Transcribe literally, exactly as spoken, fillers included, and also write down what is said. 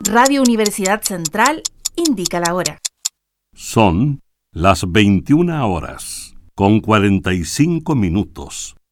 Radio Universidad Central indica la hora. Son las veintiuna horas, con cuarenta y cinco minutos.